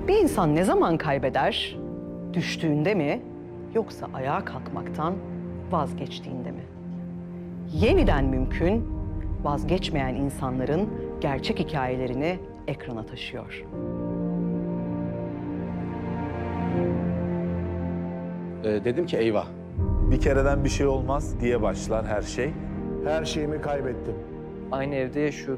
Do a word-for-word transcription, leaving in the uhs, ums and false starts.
Bir insan ne zaman kaybeder? Düştüğünde mi, yoksa ayağa kalkmaktan vazgeçtiğinde mi? Yeniden mümkün, vazgeçmeyen insanların gerçek hikayelerini ekrana taşıyor. Ee, dedim ki eyvah. Bir kereden bir şey olmaz diye başlar her şey. Her şeyimi kaybettim. Aynı evde yaşıyorduk.